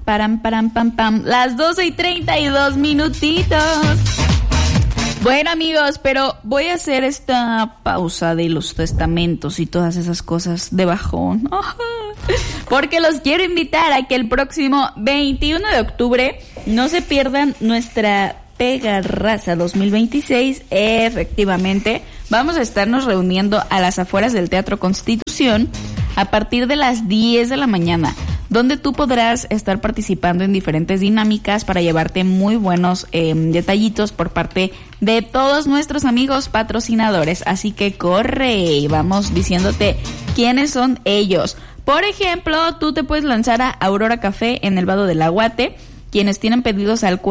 pam, pam. Las 12:32. Bueno, amigos, pero voy a hacer esta pausa de los testamentos y todas esas cosas de bajón. Porque los quiero invitar a que el próximo 21 de octubre no se pierdan nuestra Pegarraza 2026. Efectivamente, vamos a estarnos reuniendo a las afueras del Teatro Constitución a partir de las 10 de la mañana, donde tú podrás estar participando en diferentes dinámicas para llevarte muy buenos detallitos por parte de todos nuestros amigos patrocinadores. Así que corre y vamos diciéndote quiénes son ellos. Por ejemplo, tú te puedes lanzar a Aurora Café en el Vado del Aguate, quienes tienen pedidos al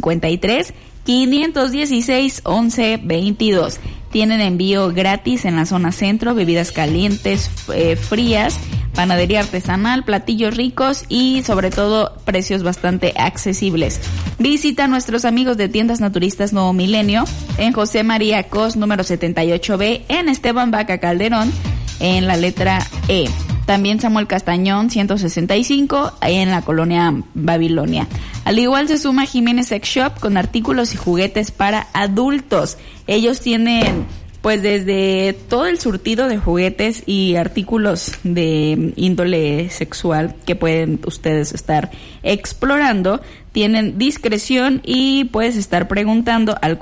453-516-1122. Tienen envío gratis en la zona centro, bebidas calientes, frías, panadería artesanal, platillos ricos y sobre todo precios bastante accesibles. Visita a nuestros amigos de Tiendas Naturistas Nuevo Milenio en José María Cos número 78B en Esteban Vaca Calderón en la letra E. También Samuel Castañón 165 en la colonia Babilonia. Al igual se suma Jiménez Sex Shop con artículos y juguetes para adultos. Ellos tienen pues desde todo el surtido de juguetes y artículos de índole sexual que pueden ustedes estar explorando. Tienen discreción y puedes estar preguntando al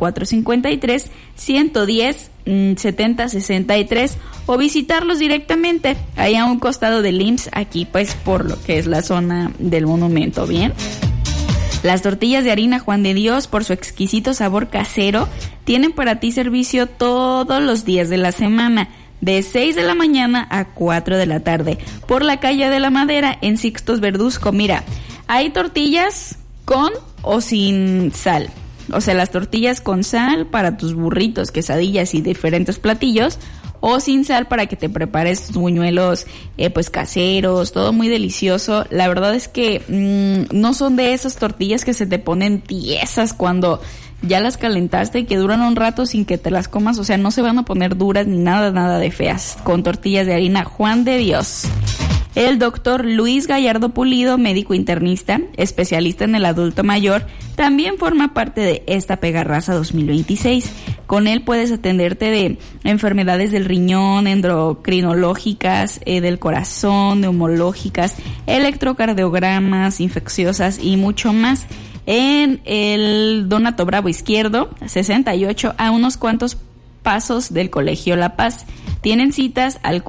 453-110-7063 o visitarlos directamente ahí a un costado del IMSS, aquí pues por lo que es la zona del monumento. Bien. Las tortillas de harina Juan de Dios, por su exquisito sabor casero, tienen para ti servicio todos los días de la semana, de 6 de la mañana a 4 de la tarde, por la calle de la Madera en Sixtos Verduzco. Mira, hay tortillas con o sin sal. O sea, las tortillas con sal para tus burritos, quesadillas y diferentes platillos, o sin sal para que te prepares tus buñuelos pues caseros, todo muy delicioso. La verdad es que no son de esas tortillas que se te ponen tiesas cuando ya las calentaste y que duran un rato sin que te las comas. O sea, no se van a poner duras ni nada de feas con tortillas de harina Juan de Dios. El doctor Luis Gallardo Pulido, médico internista, especialista en el adulto mayor, también forma parte de esta Pegarraza 2026. Con él puedes atenderte de enfermedades del riñón, endocrinológicas, del corazón, neumológicas, electrocardiogramas, infecciosas y mucho más. En el Donato Bravo Izquierdo, 68, a unos cuantos pasos del Colegio La Paz. Tienen citas al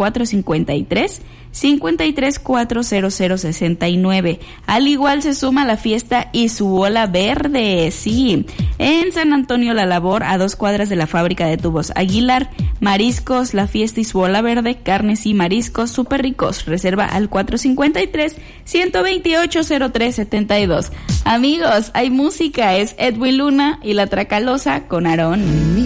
453-40069. Al igual se suma la fiesta y su bola verde, sí. En San Antonio La Labor, a 2 cuadras de la fábrica de tubos Aguilar. Mariscos, la fiesta y su bola verde, carnes y mariscos súper ricos. Reserva al 453-128-0372. Amigos, hay música, es Edwin Luna y La Tracalosa con Aarón.